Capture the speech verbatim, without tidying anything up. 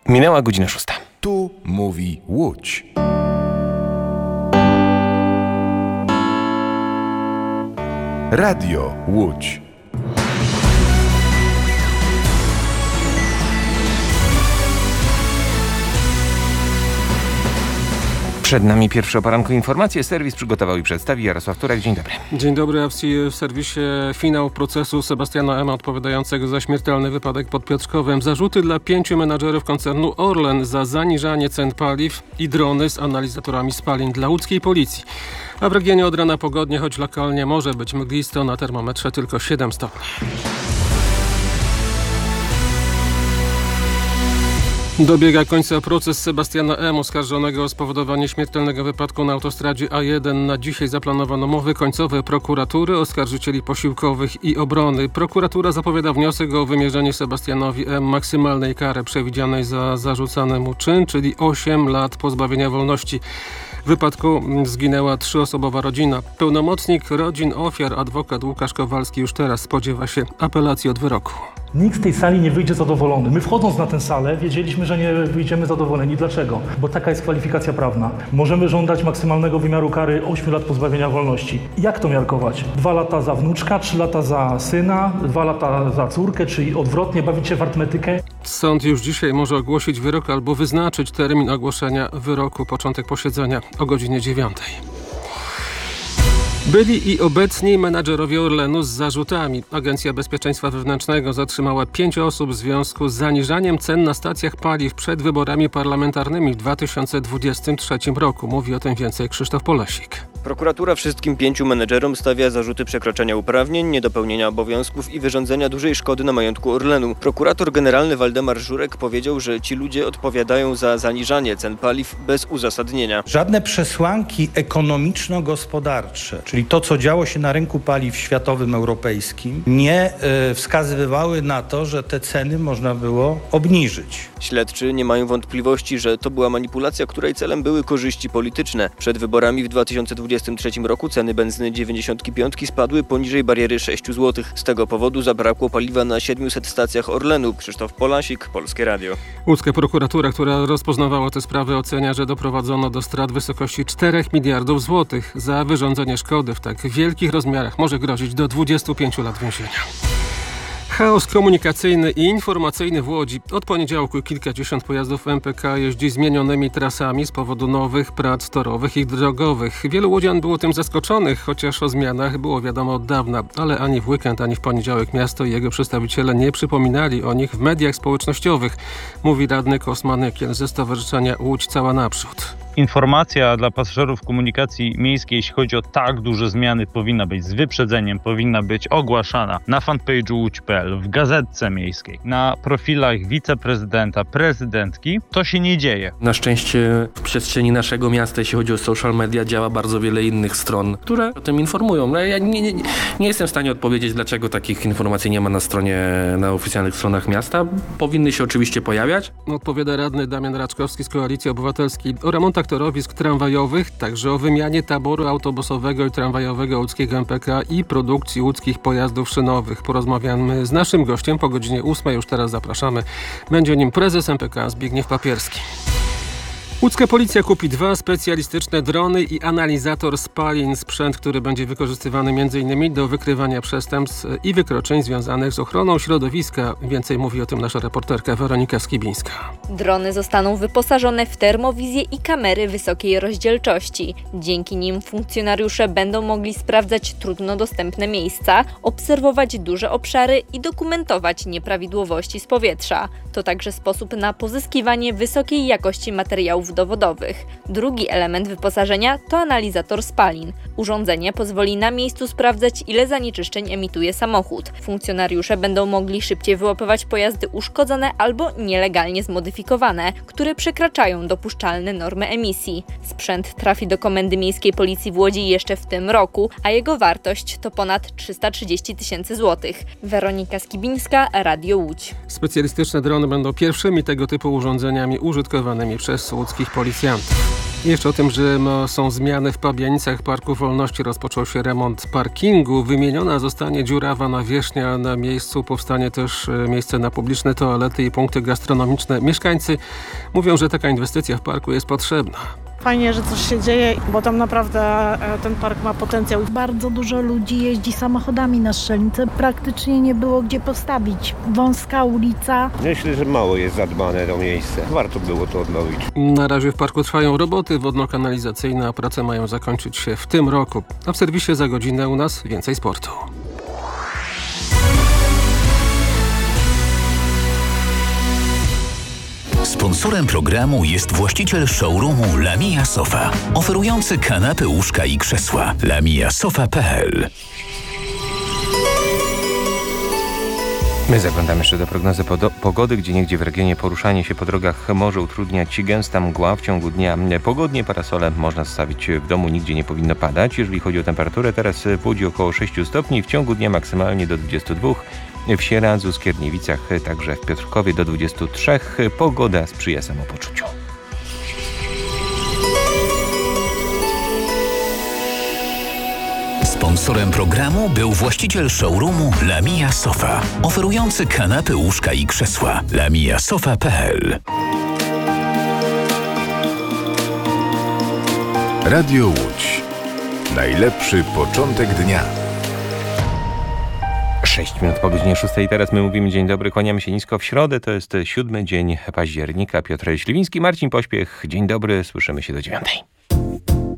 Minęła godzina szósta. Tu mówi Łódź. Radio Łódź. Przed nami pierwsze o poranku informacje. Serwis przygotował i przedstawi Jarosław Turek. Dzień dobry. Dzień dobry. A w serwisie finał procesu Sebastiana M. odpowiadającego za śmiertelny wypadek pod Piotrkowem. Zarzuty dla pięciu menadżerów koncernu Orlen za zaniżanie cen paliw i drony z analizatorami spalin dla łódzkiej policji. A w regionie od rana pogodnie, choć lokalnie może być mglisto, na termometrze tylko siedem stopni. Dobiega końca proces Sebastiana M., oskarżonego o spowodowanie śmiertelnego wypadku na autostradzie A jeden. Na dzisiaj zaplanowano mowy końcowe prokuratury, oskarżycieli posiłkowych i obrony. Prokuratura zapowiada wniosek o wymierzenie Sebastianowi M. maksymalnej kary przewidzianej za zarzucany mu czyn, czyli osiem lat pozbawienia wolności. W wypadku zginęła trzyosobowa rodzina. Pełnomocnik rodzin ofiar, adwokat Łukasz Kowalski, już teraz spodziewa się apelacji od wyroku. Nikt z tej sali nie wyjdzie zadowolony. My wchodząc na tę salę wiedzieliśmy, że nie wyjdziemy zadowoleni. Dlaczego? Bo taka jest kwalifikacja prawna. Możemy żądać maksymalnego wymiaru kary osiem lat pozbawienia wolności. Jak to miarkować? Dwa lata za wnuczka, trzy lata za syna, dwa lata za córkę, czyli odwrotnie, bawić się w arytmetykę? Sąd już dzisiaj może ogłosić wyrok albo wyznaczyć termin ogłoszenia wyroku. Początek posiedzenia o godzinie dziewiątej. Byli i obecni menadżerowie Orlenu z zarzutami. Agencja Bezpieczeństwa Wewnętrznego zatrzymała pięć osób w związku z zaniżaniem cen na stacjach paliw przed wyborami parlamentarnymi w dwa tysiące dwudziestym trzecim roku. Mówi o tym więcej Krzysztof Polesik. Prokuratura wszystkim pięciu menedżerom stawia zarzuty przekroczenia uprawnień, niedopełnienia obowiązków i wyrządzenia dużej szkody na majątku Orlenu. Prokurator generalny Waldemar Żurek powiedział, że ci ludzie odpowiadają za zaniżanie cen paliw bez uzasadnienia. Żadne przesłanki ekonomiczno-gospodarcze, czyli to, co działo się na rynku paliw światowym, europejskim, nie y, wskazywały na to, że te ceny można było obniżyć. Śledczy nie mają wątpliwości, że to była manipulacja, której celem były korzyści polityczne. Przed wyborami w dwa tysiące dwudziestym trzecim roku ceny benzyny dziewięćdziesiątki piątki spadły poniżej bariery sześć złotych. Z tego powodu zabrakło paliwa na siedmiuset stacjach Orlenu. Krzysztof Polasik, Polskie Radio. Łódzka prokuratura, która rozpoznawała te sprawy, ocenia, że doprowadzono do strat w wysokości czterech miliardów złotych. Za wyrządzenie szkody w tak wielkich rozmiarach może grozić do dwudziestu pięciu lat więzienia. Chaos komunikacyjny i informacyjny w Łodzi. Od poniedziałku kilkadziesiąt pojazdów M P K jeździ zmienionymi trasami z powodu nowych prac torowych i drogowych. Wielu łodzian było tym zaskoczonych, chociaż o zmianach było wiadomo od dawna, ale ani w weekend, ani w poniedziałek miasto i jego przedstawiciele nie przypominali o nich w mediach społecznościowych, mówi radny Kosman Nykiel ze Stowarzyszenia Łódź Cała Naprzód. Informacja dla pasażerów komunikacji miejskiej, jeśli chodzi o tak duże zmiany, powinna być z wyprzedzeniem, powinna być ogłaszana na fanpage'u łódź kropka p l, w gazetce miejskiej, na profilach wiceprezydenta, prezydentki. To się nie dzieje. Na szczęście w przestrzeni naszego miasta, jeśli chodzi o social media, działa bardzo wiele innych stron, które o tym informują. No, ja nie, nie, nie jestem w stanie odpowiedzieć, dlaczego takich informacji nie ma na stronie, na oficjalnych stronach miasta. Powinny się oczywiście pojawiać. Odpowiada radny Damian Raczkowski z Koalicji Obywatelskiej o remontach torowisk tramwajowych, także o wymianie taboru autobusowego i tramwajowego łódzkiego M P K i produkcji łódzkich pojazdów szynowych. Porozmawiamy z naszym gościem po godzinie ósmej, już teraz zapraszamy. Będzie nim prezes M P K Zbigniew Papierski. Łódzka policja kupi dwa specjalistyczne drony i analizator spalin, sprzęt, który będzie wykorzystywany między innymi do wykrywania przestępstw i wykroczeń związanych z ochroną środowiska. Więcej mówi o tym nasza reporterka Weronika Skibińska. Drony zostaną wyposażone w termowizję i kamery wysokiej rozdzielczości. Dzięki nim funkcjonariusze będą mogli sprawdzać trudno dostępne miejsca, obserwować duże obszary i dokumentować nieprawidłowości z powietrza. To także sposób na pozyskiwanie wysokiej jakości materiałów dowodowych. Drugi element wyposażenia to analizator spalin. Urządzenie pozwoli na miejscu sprawdzać, ile zanieczyszczeń emituje samochód. Funkcjonariusze będą mogli szybciej wyłapywać pojazdy uszkodzone albo nielegalnie zmodyfikowane, które przekraczają dopuszczalne normy emisji. Sprzęt trafi do Komendy Miejskiej Policji w Łodzi jeszcze w tym roku, a jego wartość to ponad trzysta trzydzieści tysięcy złotych. Weronika Skibińska, Radio Łódź. Specjalistyczne drony będą pierwszymi tego typu urządzeniami użytkowanymi przez łódzkich policjantów. I jeszcze o tym, że no, są zmiany w Pabianicach. Parku Wolności rozpoczął się remont parkingu. Wymieniona zostanie dziurawa nawierzchnia. Na miejscu powstanie też miejsce na publiczne toalety i punkty gastronomiczne. Mieszkańcy mówią, że taka inwestycja w parku jest potrzebna. Fajnie, że coś się dzieje, bo tam naprawdę ten park ma potencjał. Bardzo dużo ludzi jeździ samochodami na Strzelnicę. Praktycznie nie było gdzie postawić. Wąska ulica. Myślę, że mało jest zadbane to miejsce. Warto było to odnowić. Na razie w parku trwają roboty wodno-kanalizacyjne, a prace mają zakończyć się w tym roku. A w serwisie za godzinę u nas więcej sportu. Sponsorem programu jest właściciel showroomu Lamia Sofa, oferujący kanapy, łóżka i krzesła. lamia sofa kropka p l. My zaglądamy jeszcze do prognozy pogody, gdzie niegdzie w regionie poruszanie się po drogach może utrudniać gęsta mgła. W ciągu dnia pogodnie, parasole można zostawić w domu, nigdzie nie powinno padać. Jeżeli chodzi o temperaturę, teraz w Łodzi około sześć stopni, w ciągu dnia maksymalnie do dwudziestu dwóch. W Sieradzu, Skierniewicach, także w Piotrkowie do dwudziestu trzech. Pogoda sprzyja samopoczuciu. Sponsorem programu był właściciel showroomu Lamia Sofa, oferujący kanapy, łóżka i krzesła. lamia sofa kropka p l. Radio Łódź. Najlepszy początek dnia. sześć minut po godzinie szóstej. Teraz my mówimy dzień dobry, kłaniamy się nisko w środę. To jest siódmy dzień października. Piotr Śliwiński, Marcin Pośpiech. Dzień dobry, słyszymy się do dziewiątej.